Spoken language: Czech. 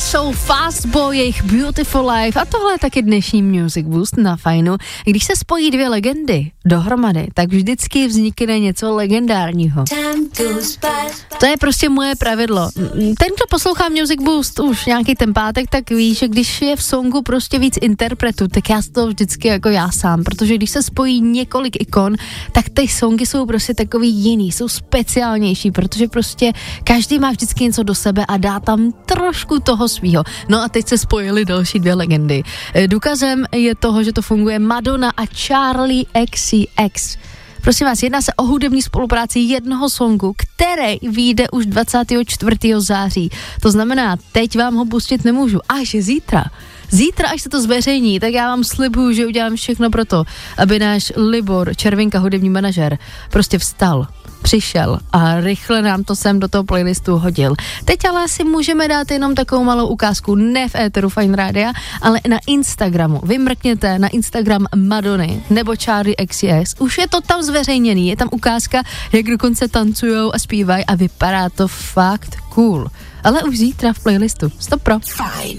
jsou Fastboy, jejich Beautiful Life a tohle je taky dnešní Music Boost na Fajnu. Když se spojí dvě legendy dohromady, tak vždycky vznikne něco legendárního. To je prostě moje pravidlo. Ten, kdo poslouchá Music Boost už nějaký ten pátek, tak ví, že když je v songu prostě víc interpretů, tak já to vždycky jako já sám, protože když se spojí několik ikon, tak ty songy jsou prostě takový jiný, jsou speciálnější, protože prostě každý má vždycky něco do sebe a dá tam trošku toho svýho. No a teď se spojily další dvě legendy. Důkazem je toho, že to funguje Madonna a Charlie XCX. Prosím vás, jedná se o hudební spolupráci jednoho songu, který vyjde už 24. září. To znamená, teď vám ho pustit nemůžu, až zítra. Zítra, až se to zveřejní, tak já vám slibuju, že udělám všechno pro to, aby náš Libor Červinka, hudební manažer, prostě vstal, přišel a rychle nám to sem do toho playlistu hodil. Teď ale si můžeme dát jenom takovou malou ukázku, ne v éteru Fine Rádia, ale na Instagramu. Vy mrkněte na Instagram Madony nebo Charlie XCX. Už je to tam zveřejněný, je tam ukázka, jak dokonce tancujou a zpívají a vypadá to fakt cool. Ale už zítra v playlistu. Stop pro. Fajn.